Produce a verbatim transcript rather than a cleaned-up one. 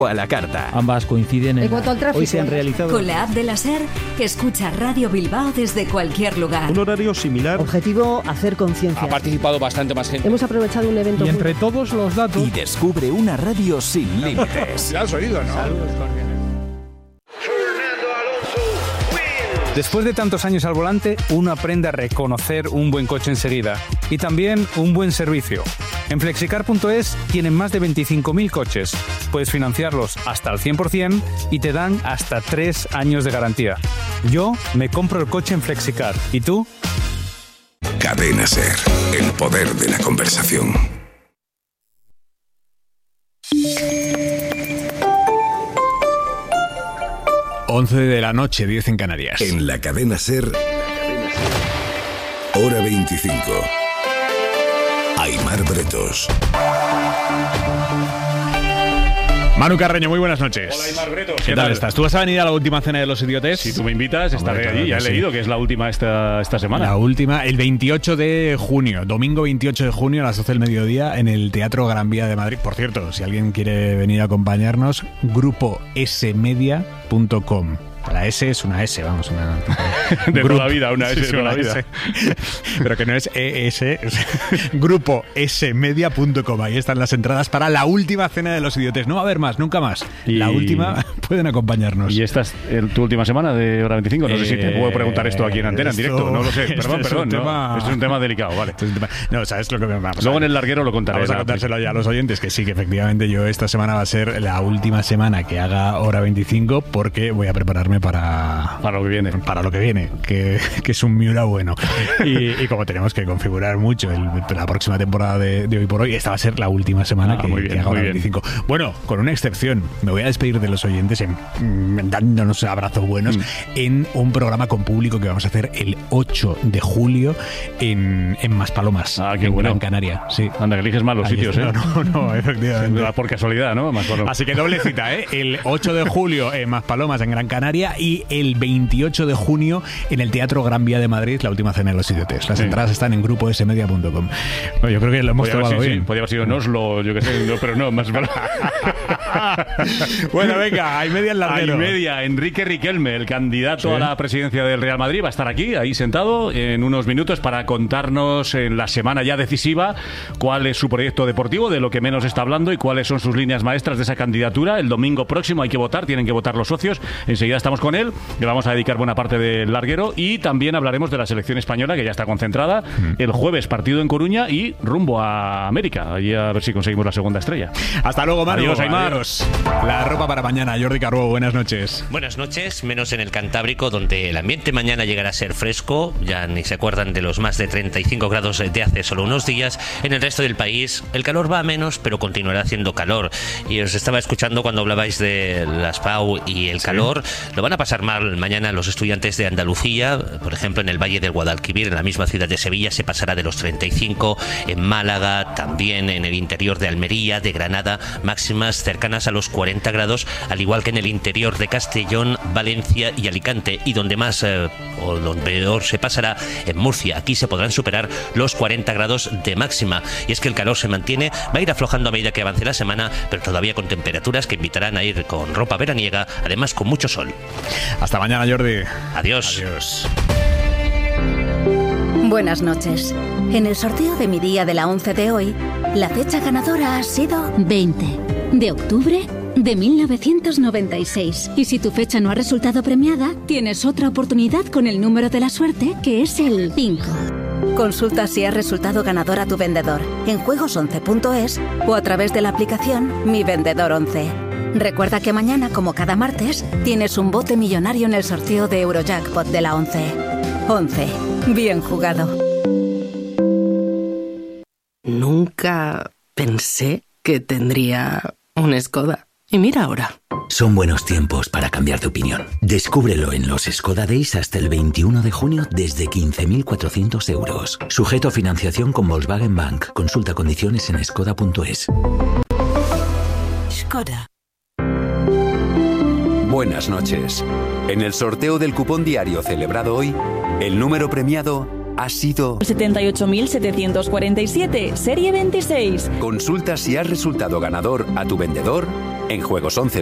a la carta. Ambas coinciden en... En cuanto al tráfico, hoy se han realizado... Con la app de la SER, escucha Radio Bilbao desde cualquier lugar. Un horario similar. Objetivo, hacer conciencia. Ha participado bastante más gente. Hemos aprovechado un evento... Y entre todos los datos... Y descubre una radio sin límites. Ya has oído, ¿no? Saludos cordiales. Después de tantos años al volante, uno aprende a reconocer un buen coche enseguida y también un buen servicio. En flexicar punto es tienen más de veinticinco mil coches. Puedes financiarlos hasta el cien por ciento y te dan hasta tres años de garantía. Yo me compro el coche en Flexicar. ¿Y tú? Cadena SER, el poder de la conversación. once de la noche, diez en Canarias. En la cadena SER, hora veinticinco. Aimar Bretos. Manu Carreño, muy buenas noches. Hola, Aimar Bretos. ¿Qué, ¿Qué tal estás? ¿Tú vas a venir a la última cena de los idiotes? Si tú me invitas, estaré Hombre, allí. Ya he claro que leído sí. que es la última esta, esta semana. La última, el veintiocho de junio, domingo veintiocho de junio a las doce del mediodía en el Teatro Gran Vía de Madrid. Por cierto, si alguien quiere venir a acompañarnos, grupo s media punto com. La S es una S, vamos, una... de toda la vida, una S sí, de toda la vida. S. Pero que no es E S, grupo s media punto com. Ahí están las entradas para la última cena de los idiotes. No va a haber más, nunca más. Y... La última, pueden acompañarnos. ¿Y esta es el, tu última semana de hora veinticinco? No eh, sé si te puedo preguntar esto aquí en antena, esto, en directo. No lo sé, perdón, perdón. Es no. tema... Esto es un tema delicado, vale. Es un tema... No, ¿sabes lo que me va a pasar? Luego en el larguero lo contaré. Vamos a contárselo ya a los oyentes, que sí, que efectivamente yo esta semana va a ser la última semana que haga hora veinticinco porque voy a prepararme para... Para lo que viene. Para lo que viene, que, que es un Miura bueno. Y, y como tenemos que configurar mucho el, la próxima temporada de, de Hoy por Hoy, esta va a ser la última semana ah, que, bien, que haga hora veinticinco. Bueno, con una excepción, me voy a despedir de los oyentes en, en, dándonos abrazos buenos mm. en un programa con público que vamos a hacer el ocho de julio en, en Maspalomas, ah, qué en bueno. Gran Canaria. Sí. Anda, que eliges mal los Ahí sitios, es, ¿eh? No, no, no, efectivamente. Por casualidad, ¿no? Maspalomas. Así que doble cita, ¿eh? El ocho de julio en Maspalomas, en Gran Canaria, y el veintiocho de junio en el Teatro Gran Vía de Madrid, la última cena de los idiotes. Las sí. entradas están en grupo s media punto com. No, yo creo que lo hemos podría tomado haber, bien. Sí, podría haber sido en Oslo, yo qué sé, no, pero no, más Bueno, venga, hay media en larguero. Hay media. Enrique Riquelme, el candidato sí. a la presidencia del Real Madrid, va a estar aquí, ahí sentado, en unos minutos para contarnos en la semana ya decisiva cuál es su proyecto deportivo, de lo que menos está hablando y cuáles son sus líneas maestras de esa candidatura. El domingo próximo hay que votar, tienen que votar los socios. Enseguida estamos con él, le vamos a dedicar buena parte del larguero y también hablaremos de la selección española que ya está concentrada. Mm. El jueves partido en Coruña y rumbo a América. Allí a ver si conseguimos la segunda estrella. Hasta luego, Manu. Adiós, Aimar. Adiós. La ropa para mañana. Jordi Carbó, buenas noches. Buenas noches, menos en el Cantábrico, donde el ambiente mañana llegará a ser fresco. Ya ni se acuerdan de los más de treinta y cinco grados de hace solo unos días. En el resto del país el calor va a menos, pero continuará haciendo calor. Y os estaba escuchando cuando hablabais de las P A U y el sí. calor. Lo van a pasar mal mañana los estudiantes de Andalucía. Por ejemplo, en el Valle del Guadalquivir, en la misma ciudad de Sevilla, se pasará de los treinta y cinco. En Málaga, también en el interior de Almería, de Granada, máximas cercanas a los cuarenta grados, al igual que en el interior de Castellón, Valencia y Alicante. Y donde más eh, o donde peor se pasará, en Murcia. Aquí se podrán superar los cuarenta grados de máxima. Y es que el calor se mantiene, va a ir aflojando a medida que avance la semana, pero todavía con temperaturas que invitarán a ir con ropa veraniega, además con mucho sol. Hasta mañana, Jordi. Adiós. Adiós. Buenas noches. En el sorteo de mi día de la once de hoy, la fecha ganadora ha sido veinte de octubre de mil novecientos noventa y seis. Y si tu fecha no ha resultado premiada, tienes otra oportunidad con el número de la suerte, que es el cinco. Consulta si has resultado ganador a tu vendedor en juegos once punto es o a través de la aplicación Mi Vendedor once. Recuerda que mañana, como cada martes, tienes un bote millonario en el sorteo de Eurojackpot de la once. once. Bien jugado. Nunca pensé que tendría un Skoda. Y mira ahora. Son buenos tiempos para cambiar de opinión. Descúbrelo en los Skoda Days hasta el veintiuno de junio desde quince mil cuatrocientos euros. Sujeto a financiación con Volkswagen Bank. Consulta condiciones en skoda punto es. Skoda. Buenas noches. En el sorteo del cupón diario celebrado hoy, el número premiado ha sido setenta y ocho mil setecientos cuarenta y siete, serie veintiséis. Consulta si has resultado ganador a tu vendedor En juegos once